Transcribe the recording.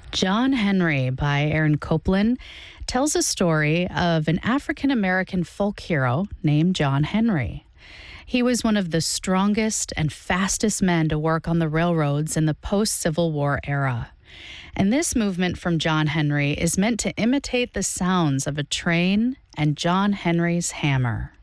John Henry by Aaron Copland tells a story of an African-American folk hero named John Henry. He was one of the strongest and fastest men to work on the railroads in the post-Civil War era. And this movement from John Henry is meant to imitate the sounds of a train and John Henry's hammer.